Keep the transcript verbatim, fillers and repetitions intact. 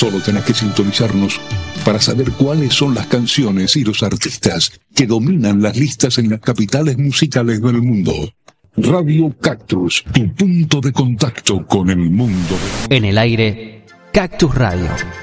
Solo tenés que sintonizarnos para saber cuáles son las canciones y los artistas que dominan las listas en las capitales musicales del mundo. Radio Cactus, tu punto de contacto con el mundo. En el aire, Cactus Radio.